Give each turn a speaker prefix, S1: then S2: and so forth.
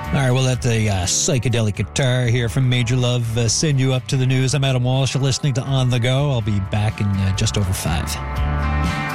S1: All right, we'll let the psychedelic guitar here from Major Love send you up to the news. I'm Adam Walsh. You're listening to On The Go. I'll be back in just over 5.